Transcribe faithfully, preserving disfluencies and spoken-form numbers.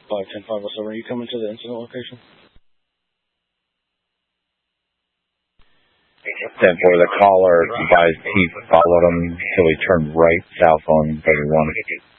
five ten five oh seven, are you coming to the incident location? ten four, the caller advised he followed him until he turned right south on thirty-one.